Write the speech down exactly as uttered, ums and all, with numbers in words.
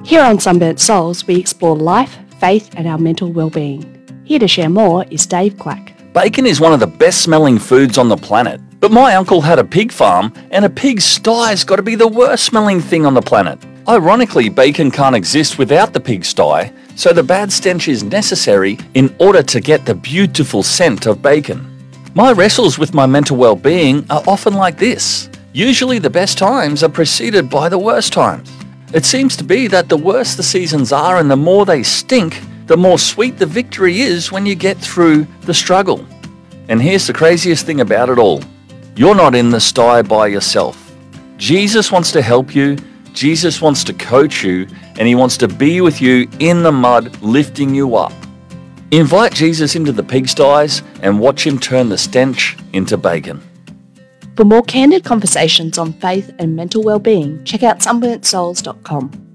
Here on Sunburnt Souls, we explore life, faith, and our mental well-being. Here to share more is Dave Quack. Bacon is one of the best smelling foods on the planet. But my uncle had a pig farm, and a pig's sty's got to be the worst smelling thing on the planet. Ironically, bacon can't exist without the pig sty, so the bad stench is necessary in order to get the beautiful scent of bacon. My wrestles with my mental well-being are often like this. Usually the best times are preceded by the worst times. It seems to be that the worse the seasons are and the more they stink, the more sweet the victory is when you get through the struggle. And here's the craziest thing about it all. You're not in the sty by yourself. Jesus wants to help you, Jesus wants to coach you, and he wants to be with you in the mud, lifting you up. Invite Jesus into the pigsties and watch him turn the stench into bacon. For more candid conversations on faith and mental well-being, check out sunburnt souls dot com.